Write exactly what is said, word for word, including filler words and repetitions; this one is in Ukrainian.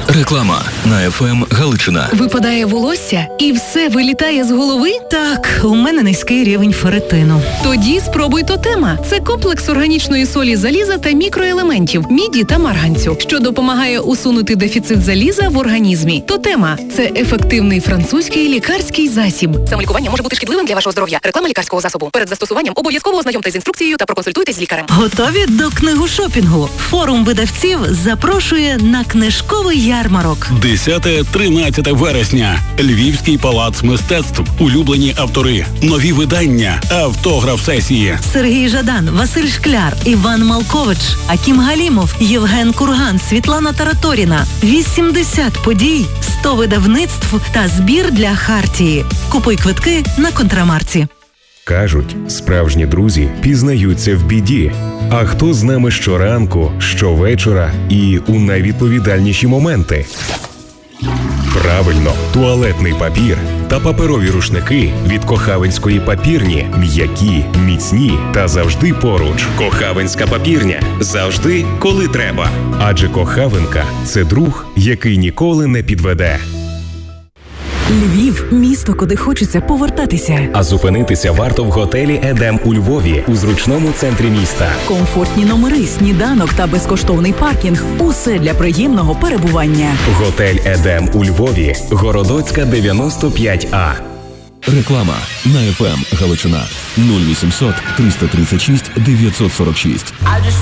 Реклама на еф ем Галичина. Випадає волосся і все вилітає з голови? Так, у мене низький рівень ферритину. Тоді спробуй Тотема. Це комплекс органічної солі заліза та мікроелементів, міді та марганцю, що допомагає усунути дефіцит заліза в організмі. Тотема – це ефективний французький лікарський засіб. Самолікування може бути шкідливим для вашого здоров'я. Реклама лікарського засобу. Перед застосуванням обов'язково ознайомтесь з інструкцією та проконсультуйтесь з лікарем. Готові до книгошопінгу? Форум видавців запрошує на книжковий ярмарок. десяте-тринадцяте вересня. Львівський палац мистецтв. Улюблені автори. Нові видання. Автограф-сесії. Сергій Жадан, Василь Шкляр, Іван Малкович, Акім Галімов, Євген Курган, Світлана Тараторіна. вісімдесят подій, сто видавництв та збір для Хартії. Купуй квитки на Контрамарці. Кажуть, справжні друзі пізнаються в біді. А хто з нами щоранку, щовечора і у найвідповідальніші моменти? Правильно, туалетний папір та паперові рушники від Кохавинської папірні. М'які, міцні та завжди поруч. Кохавинська папірня. Завжди, коли треба. Адже Кохавинка – це друг, який ніколи не підведе. Львів – місто, куди хочеться повертатися. А зупинитися варто в готелі «Едем» у Львові, у зручному центрі міста. Комфортні номери, сніданок та безкоштовний паркінг – усе для приємного перебування. Готель «Едем» у Львові, Городоцька, дев'яносто п'ять А. Реклама на еф ем Галичина. нуль вісімсот триста тридцять шість дев'ятсот сорок шість.